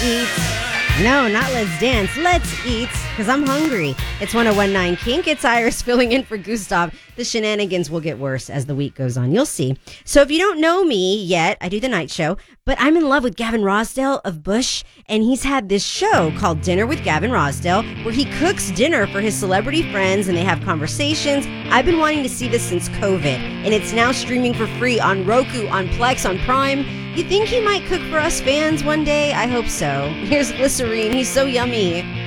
eat. No, not let's dance. Let's eat, because I'm hungry. It's 101.9 Kink. It's Iris filling in for Gustav. The shenanigans will get worse as the week goes on. You'll see. So if you don't know me yet, I do the night show, but I'm in love with Gavin Rossdale of Bush, and he's had this show called Dinner with Gavin Rossdale, where he cooks dinner for his celebrity friends, and they have conversations. I've been wanting to see this since COVID, and it's now streaming for free on Roku, on Plex, on Prime. You think he might cook for us fans one day? I hope so. Here's Glycerine. He's so yummy.